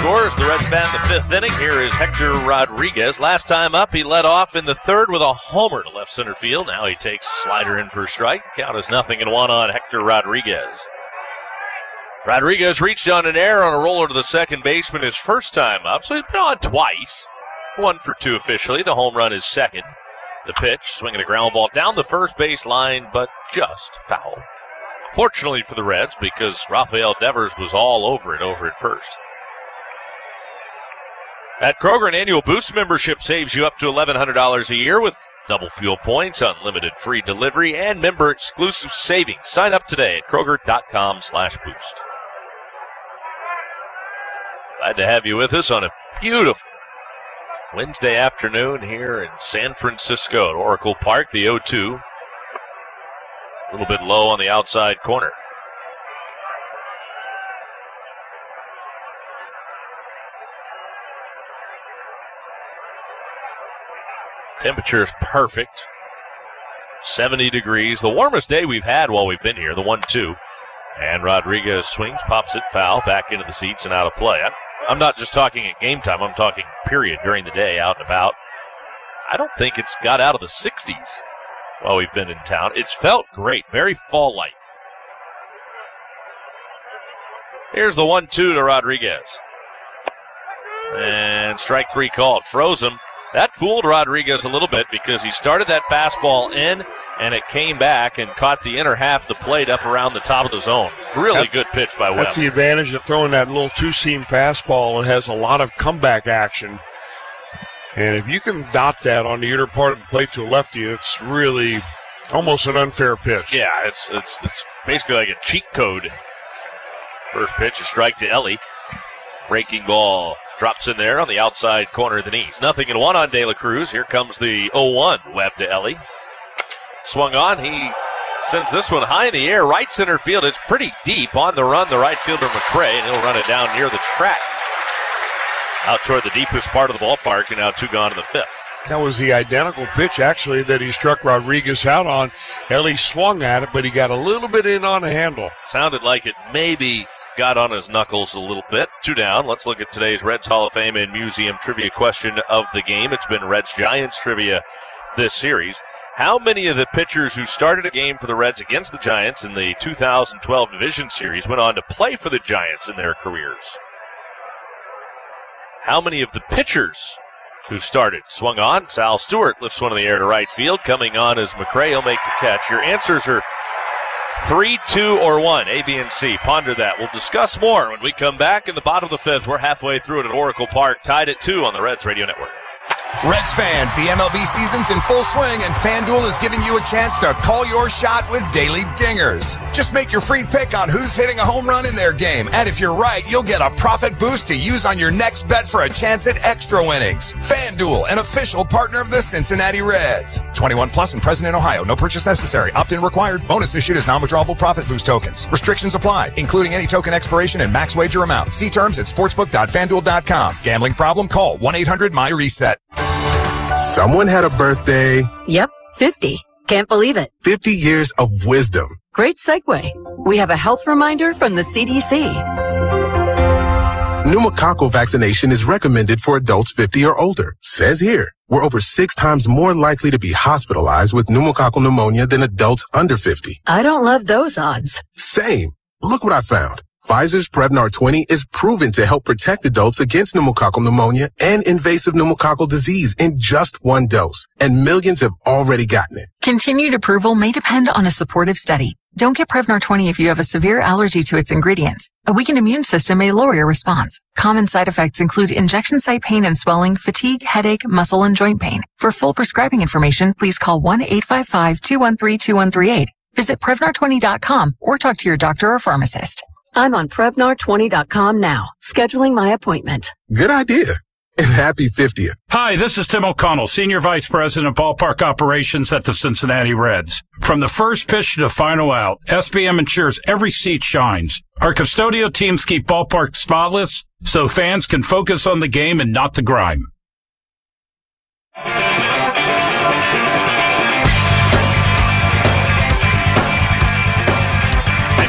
scores. The Reds bat in the fifth inning. Here is Hector Rodriguez. Last time up, he led off in the third with a homer to left center field. Now he takes a slider in for a strike. Count is 0-1 on Hector Rodriguez. Rodriguez reached on an error on a roller to the second baseman his first time up, so he's been on twice. 1 for 2 officially. The home run is second. The pitch, swinging a ground ball down the first base line, but just foul. Fortunately for the Reds, because Rafael Devers was all over it over at first. At Kroger, an annual Boost membership saves you up to $1,100 a year with double fuel points, unlimited free delivery, and member-exclusive savings. Sign up today at Kroger.com/boost. Glad to have you with us on a beautiful Wednesday afternoon here in San Francisco at Oracle Park, the 0-2. A little bit low on the outside corner. Temperature is perfect. 70 degrees. The warmest day we've had while we've been here, the 1-2. And Rodriguez swings, pops it foul, back into the seats and out of play. I'm not just talking at game time. I'm talking period during the day, out and about. I don't think it's got out of the 60s while we've been in town. It's felt great, very fall-like. Here's the 1-2 to Rodriguez. And strike 3 called. Froze him. That fooled Rodriguez a little bit because he started that fastball in, and it came back and caught the inner half of the plate up around the top of the zone. Really good pitch by Webb. That's the advantage of throwing that little two-seam fastball. It has a lot of comeback action. And if you can dot that on the inner part of the plate to a lefty, it's really almost an unfair pitch. Yeah, it's basically like a cheat code. First pitch, a strike to Ellie. Breaking ball drops in there on the outside corner of the knees. 0-1 on De La Cruz. Here comes the 0-1. Webb to Ellie. Swung on. He sends this one high in the air, right center field. It's pretty deep. On the run, the right fielder McCray, and he'll run it down near the track. Out toward the deepest part of the ballpark, and now 2 gone in the fifth. That was the identical pitch, actually, that he struck Rodriguez out on. Ellie swung at it, but he got a little bit in on the handle. Sounded like it maybe got on his knuckles a little bit. 2 down. Let's look at today's Reds Hall of Fame and Museum trivia question of the game. It's been Reds-Giants trivia this series. How many of the pitchers who started a game for the Reds against the Giants in the 2012 Division Series went on to play for the Giants in their careers? How many of the pitchers who started? Swung on. Sal Stewart lifts one in the air to right field. Coming on is McCray. He'll make the catch. Your answers are 3, 2, or 1. A, B, and C. Ponder that. We'll discuss more when we come back in the bottom of the fifth. We're halfway through it at Oracle Park, tied at 2 on the Reds Radio Network. Reds fans, the MLB season's in full swing, and FanDuel is giving you a chance to call your shot with daily dingers. Just make your free pick on who's hitting a home run in their game, and if you're right, you'll get a profit boost to use on your next bet for a chance at extra winnings. FanDuel, an official partner of the Cincinnati Reds. 21 plus and present in Ohio. No purchase necessary. Opt-in required. Bonus issued as non-withdrawable profit boost tokens. Restrictions apply, including any token expiration and max wager amount. See terms at sportsbook.fanduel.com. Gambling problem? Call 1-800-MY-RESET. Someone had a birthday. Yep, 50. Can't believe it. 50 years of wisdom. Great segue. We have a health reminder from the CDC. Pneumococcal vaccination is recommended for adults 50 or older. Says here, we're over 6 times more likely to be hospitalized with pneumococcal pneumonia than adults under 50. I don't love those odds. Same. Look what I found. Pfizer's Prevnar 20 is proven to help protect adults against pneumococcal pneumonia and invasive pneumococcal disease in just 1 dose. And millions have already gotten it. Continued approval may depend on a supportive study. Don't get Prevnar 20 if you have a severe allergy to its ingredients. A weakened immune system may lower your response. Common side effects include injection site pain and swelling, fatigue, headache, muscle, and joint pain. For full prescribing information, please call 1-855-213-2138. Visit Prevnar20.com or talk to your doctor or pharmacist. I'm on Prevnar20.com now, scheduling my appointment. Good idea. And happy 50th. Hi, this is Tim O'Connell, Senior Vice President of Ballpark Operations at the Cincinnati Reds. From the first pitch to the final out, SBM ensures every seat shines. Our custodial teams keep ballparks spotless so fans can focus on the game and not the grime.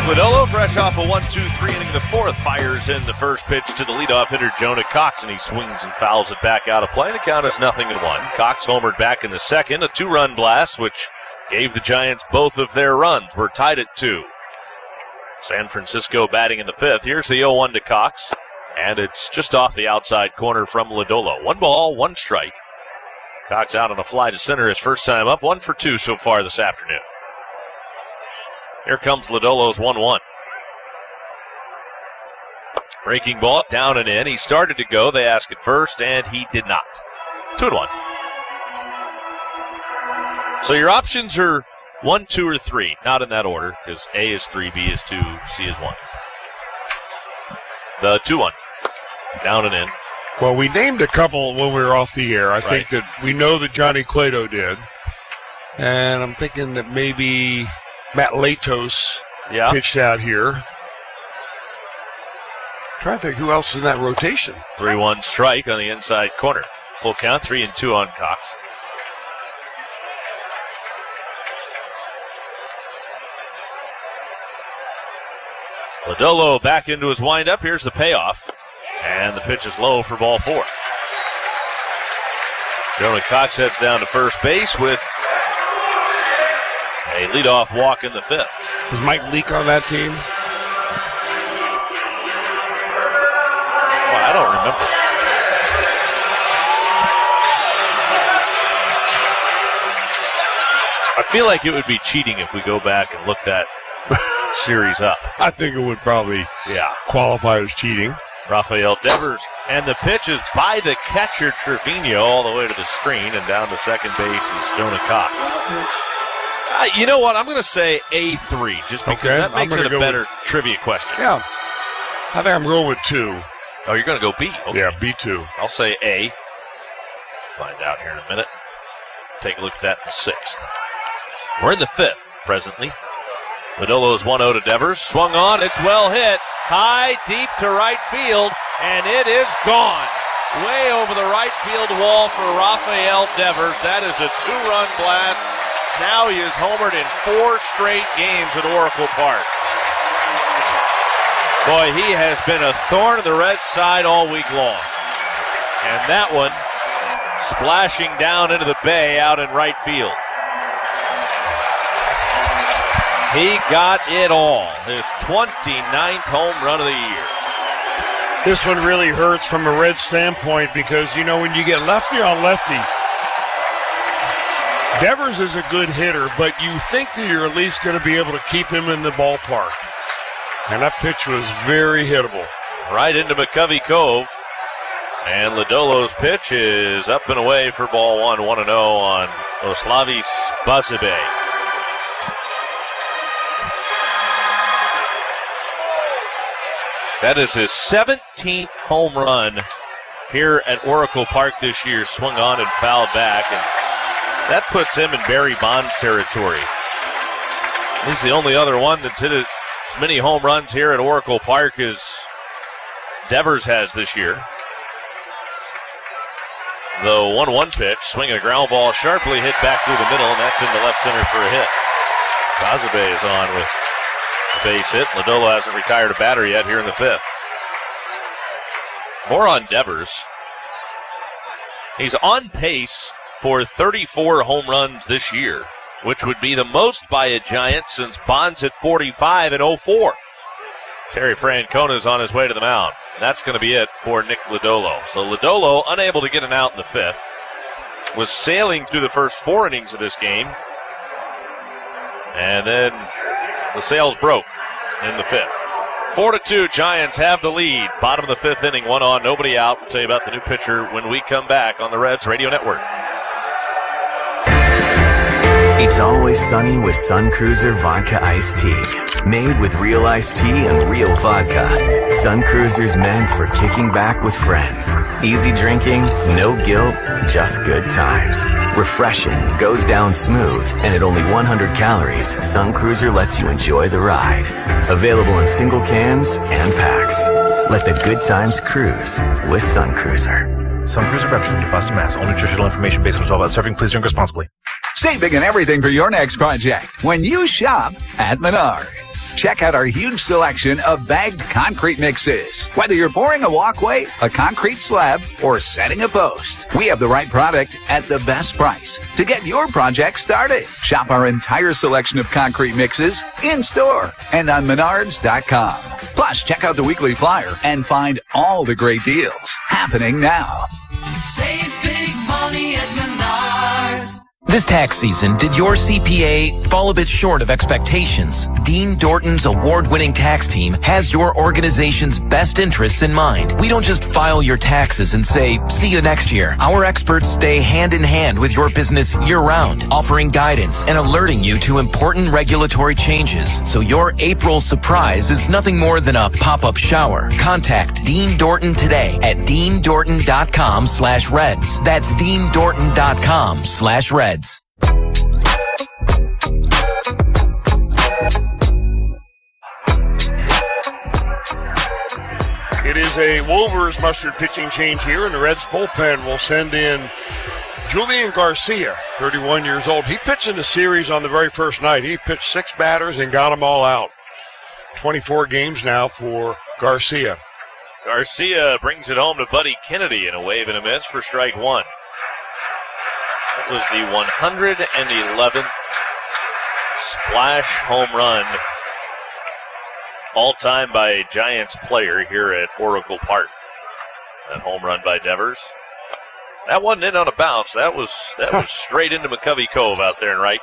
Lodolo, fresh off a 1-2-3 inning of the fourth, fires in the first pitch to the leadoff hitter Jonah Cox, and he swings and fouls it back out of play. The count is 0-1. Cox homered back in the second, a 2-run blast, which gave the Giants both of their runs. We're tied at 2. San Francisco batting in the fifth. Here's the 0-1 to Cox, and it's just off the outside corner from Lodolo. 1 ball, 1 strike. Cox out on a fly to center his first time up. 1 for 2 so far this afternoon. Here comes Lodolo's 1-1. Breaking ball down and in. He started to go. They asked at first, and he did not. 2-1. So your options are 1, 2, or 3. Not in that order, because A is 3, B is 2, C is 1. The 2-1. Down and in. Well, we named a couple when we were off the air. I think that we know that Johnny Cueto did. And I'm thinking that maybe Matt Latos pitched out here. Trying to think who else is in that rotation. 3-1 strike on the inside corner. Full count, 3-2 on Cox. Lodolo back into his windup. Here's the payoff. And the pitch is low for ball 4. Jonah Cox heads down to first base with a leadoff walk in the fifth. Was Mike Leake on that team? Well, I don't remember. I feel like it would be cheating if we go back and look that series up. I think it would probably qualify as cheating. Rafael Devers, and the pitch is by the catcher Trevino all the way to the screen, and down to second base is Jonah Cox. You know what? I'm going to say A3, just because that makes it a better trivia question. Yeah. I think I'm going with 2. Oh, you're going to go B? Okay. Yeah, B2. I'll say A. Find out here in a minute. Take a look at that in the sixth. We're in the fifth presently. Lodolo's 1-0 to Devers. Swung on. It's well hit. High, deep to right field, and it is gone. Way over the right field wall for Rafael Devers. That is a 2-run blast. Now he is homered in 4 straight games at Oracle Park. Boy, he has been a thorn in the red side all week long. And that one splashing down into the bay out in right field. He got it all. His 29th home run of the year. This one really hurts from a Red standpoint because, you know, when you get lefty on lefty, Devers is a good hitter, but you think that you're at least going to be able to keep him in the ballpark. And that pitch was very hittable. Right into McCovey Cove. And Lodolo's pitch is up and away for ball 1, 1-0 on Oslavis Basabe. That is his 17th home run here at Oracle Park this year. Swung on and fouled back, and that puts him in Barry Bonds territory. He's the only other one that's hit as many home runs here at Oracle Park as Devers has this year. The 1-1 pitch, swinging a ground ball, sharply hit back through the middle, and that's into left center for a hit. Basabe is on with a base hit. Lodolo hasn't retired a batter yet here in the fifth. More on Devers. He's on pace for 34 home runs this year, which would be the most by a Giant since Bonds hit 45 in 04. Terry Francona is on his way to the mound. And that's going to be it for Nick Lodolo. So Lodolo, unable to get an out in the fifth, was sailing through the first 4 innings of this game. And then the sails broke in the fifth. 4-2, Giants have the lead. Bottom of the fifth inning, 1 on, nobody out. We'll tell you about the new pitcher when we come back on the Reds Radio Network. It's always sunny with Sun Cruiser Vodka Iced Tea. Made with real iced tea and real vodka. Sun Cruiser's meant for kicking back with friends. Easy drinking, no guilt, just good times. Refreshing, goes down smooth, and at only 100 calories, Sun Cruiser lets you enjoy the ride. Available in single cans and packs. Let the good times cruise with Sun Cruiser. Sun Cruiser beverage from Boston, Mass. All nutritional information based on 12 hours serving. Please drink responsibly. Save big on everything for your next project when you shop at Menards. Check out our huge selection of bagged concrete mixes. Whether you're pouring a walkway, a concrete slab, or setting a post, we have the right product at the best price to get your project started. Shop our entire selection of concrete mixes in-store and on Menards.com. Plus, check out the weekly flyer and find all the great deals happening now. Save big money at Menards. This tax season, did your CPA fall a bit short of expectations? Dean Dorton's award-winning tax team has your organization's best interests in mind. We don't just file your taxes and say, see you next year. Our experts stay hand in hand with your business year-round, offering guidance and alerting you to important regulatory changes. So your April surprise is nothing more than a pop-up shower. Contact Dean Dorton today at deandorton.com/Reds. That's deandorton.com/Reds. It is a Wolvers mustard pitching change here, and the Reds bullpen will send in Julian Garcia, 31 years old. He pitched in the series on the very first night. He pitched 6 batters and got them all out. 24 games now for Garcia. Garcia brings it home to Buddy Kennedy in a wave and a miss for strike one. That was the 111th splash home run all-time by a Giants player here at Oracle Park. That home run by Devers. That wasn't in on a bounce. That was straight into McCovey Cove out there and right.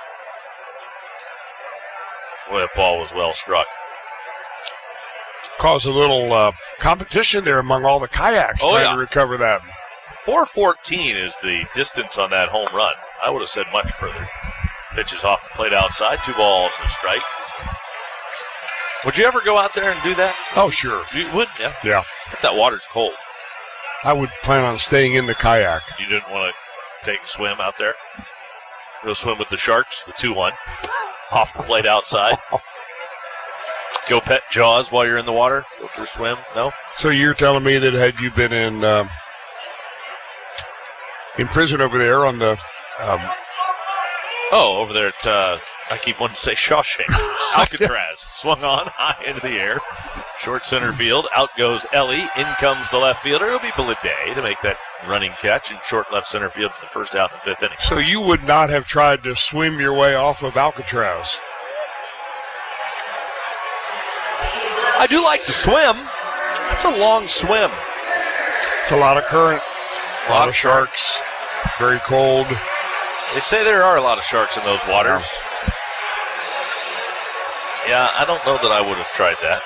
Boy, that ball was well struck. Caused a little competition there among all the kayaks trying to recover that. 414 is the distance on that home run. I would have said much further. Pitches off the plate outside, 2 balls and a strike. Would you ever go out there and do that? Oh, sure. You would? Yeah. Yeah. But that water's cold. I would plan on staying in the kayak. You didn't want to take a swim out there? Go swim with the Sharks, the 2-1. Off the plate outside. Go pet Jaws while you're in the water? Go for a swim? No? So you're telling me that had you been in prison over there on the... over there at, I keep wanting to say Shawshank. Alcatraz swung on high into the air. Short center field. Out goes Ellie. In comes the left fielder. It'll be Beladay to make that running catch in short left center field for the first out in the 5th inning. So you would not have tried to swim your way off of Alcatraz? I do like to swim. It's a long swim. It's a lot of current. A lot of sharks. Very cold. They say there are a lot of sharks in those waters. Yeah, I don't know that I would have tried that.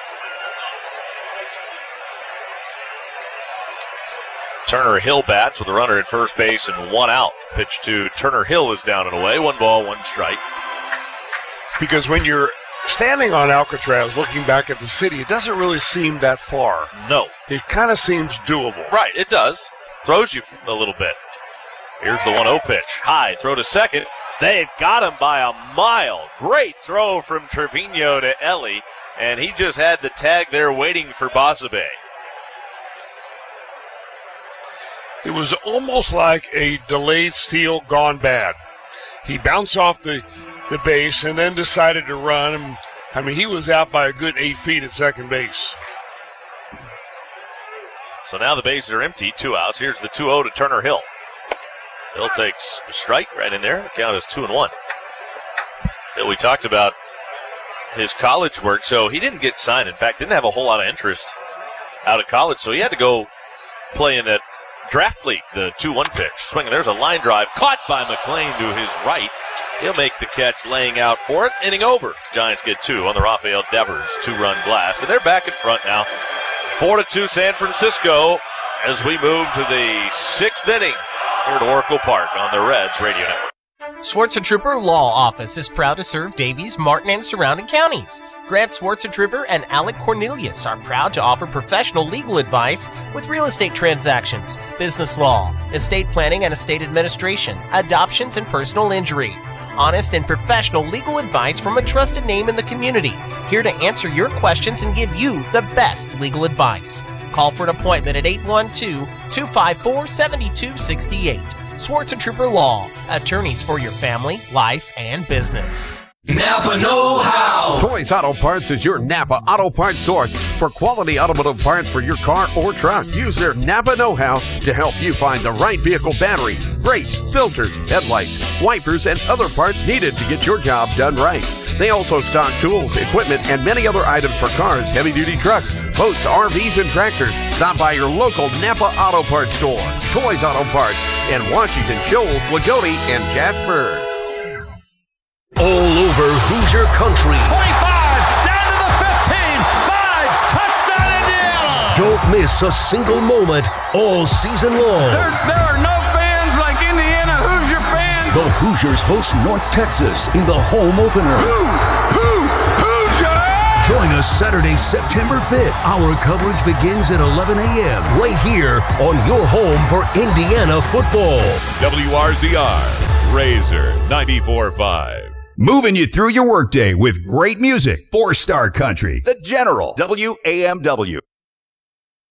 Turner Hill bats with a runner at first base and 1 out. Pitch to Turner Hill is down and away. 1 ball, 1 strike. Because when you're standing on Alcatraz looking back at the city, it doesn't really seem that far. No. It kind of seems doable. Right, it does. Throws you a little bit. Here's the 1-0 pitch. High, throw to second. They've got him by a mile. Great throw from Trevino to Ellie, and he just had the tag there waiting for Basabe. It was almost like a delayed steal gone bad. He bounced off the base and then decided to run. I mean, he was out by a good 8 feet at second base. So now the bases are empty. 2 outs. Here's the 2-0 to Turner Hill. Hill takes a strike right in there. The count is 2-1. We talked about his college work, so he didn't get signed. In fact, didn't have a whole lot of interest out of college, so he had to go play in that draft league, the 2-1 pitch. Swinging, there's a line drive caught by McLean to his right. He'll make the catch laying out for it. Inning over. Giants get 2 on the Rafael Devers 2-run blast, and they're back in front now. 4-2 San Francisco as we move to the 6th inning here at Oracle Park on the Reds Radio Network. Schwarzentrooper Law Office is proud to serve Davies, Martin, and surrounding counties. Grant Schwarzentrooper and Alec Cornelius are proud to offer professional legal advice with real estate transactions, business law, estate planning and estate administration, adoptions, and personal injury. Honest and professional legal advice from a trusted name in the community, here to answer your questions and give you the best legal advice. Call for an appointment at 812-254-7268. Swartz and Trooper Law, attorneys for your family, life, and business. Napa Know-How. Toys Auto Parts is your Napa Auto Parts source for quality automotive parts for your car or truck. Use their Napa Know-How to help you find the right vehicle battery, brakes, filters, headlights, wipers, and other parts needed to get your job done right. They also stock tools, equipment, and many other items for cars, heavy-duty trucks, boats, RVs, and tractors. Stop by your local Napa Auto Parts store. Toys Auto Parts in Washington, Shoals, Lagodi, and Jasper. All over Hoosier country. 25, down to the 15, 5, touchdown Indiana! Don't miss a single moment all season long. There are no fans like Indiana Hoosier fans. The Hoosiers host North Texas in the home opener. Hoosier! Join us Saturday, September 5th. Our coverage begins at 11 a.m. right here on your home for Indiana football. WRZR, Razor 94.5. Moving you through your workday with great music. 4-Star Country. The General. WAMW.